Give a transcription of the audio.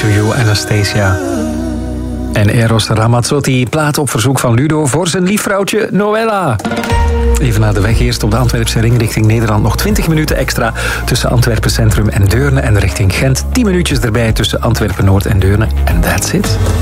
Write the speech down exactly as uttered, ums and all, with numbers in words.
to You, Anastasia. En Eros Ramazzotti, plaat op verzoek van Ludo voor zijn liefvrouwtje Noella. Even naar de weg eerst op de Antwerpse ring richting Nederland. Nog twintig minuten extra tussen Antwerpen Centrum en Deurne. En richting Gent tien minuutjes erbij tussen Antwerpen Noord en Deurne. En that's it.